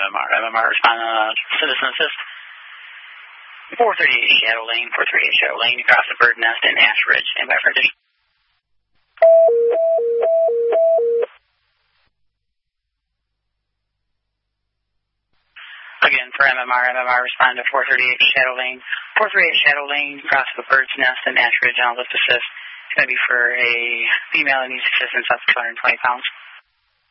MMR. MMR respond citizen assist. 438 Shadow Lane, 438 Shadow Lane, across the Bird Nest in Ash Ridge, and by for addition. Again, for MMR respond to 438 Shadow Lane. 438 Shadow Lane, across the Bird's Nest in Ash Ridge, and I'll lift assist. It's going to be for a female that needs assistance up to 220 pounds.